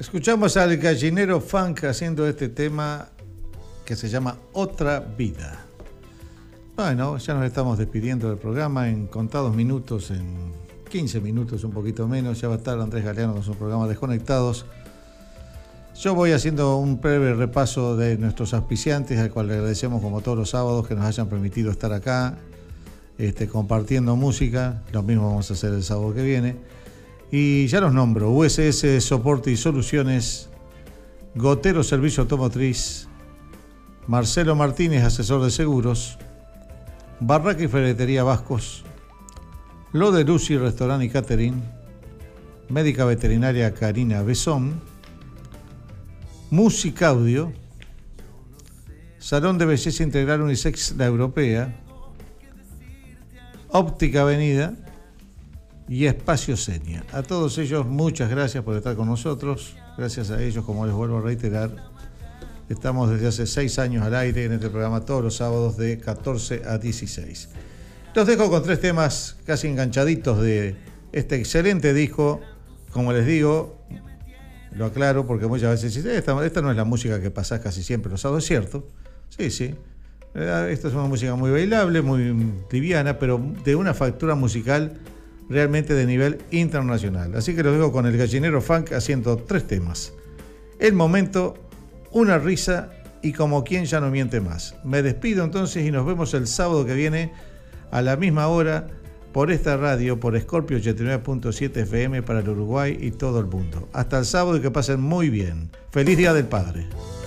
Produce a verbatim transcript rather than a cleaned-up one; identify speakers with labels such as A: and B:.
A: Escuchamos al Gallinero Funk haciendo este tema que se llama Otra Vida. Bueno, ya nos estamos despidiendo del programa en contados minutos, en quince minutos, un poquito menos. Ya va a estar Andrés Galeano con su programa Desconectados. Yo voy haciendo un breve repaso de nuestros auspiciantes, al cual le agradecemos como todos los sábados que nos hayan permitido estar acá, este, compartiendo música. Lo mismo vamos a hacer el sábado que viene. Y ya los nombro: U S S Soporte y Soluciones, Gotero Servicio Automotriz, Marcelo Martínez, asesor de seguros, Barraca y Ferretería Vascos, Lo de Lucy Restaurant y Catering, Médica Veterinaria Karina Besón, Música Audio, Salón de Belleza Integral Unisex La Europea, Óptica Avenida y Espacio Seña. A todos ellos, muchas gracias por estar con nosotros. Gracias a ellos, como les vuelvo a reiterar, estamos desde hace seis años al aire en este programa todos los sábados de catorce a dieciséis. Los dejo con tres temas casi enganchaditos de este excelente disco. Como les digo, lo aclaro porque muchas veces dicen, esta, esta no es la música que pasás casi siempre los sábados. ¿Es cierto? Sí, sí. Esta es una música muy bailable, muy liviana, pero de una factura musical realmente de nivel internacional. Así que los dejo con el Gallinero Funk haciendo tres temas: El Momento, Una Risa y Como Quien Ya No Miente Más. Me despido entonces y nos vemos el sábado que viene a la misma hora por esta radio, por Scorpio ochenta y nueve punto siete F M para el Uruguay y todo el mundo. Hasta el sábado y que pasen muy bien. Feliz Día del Padre.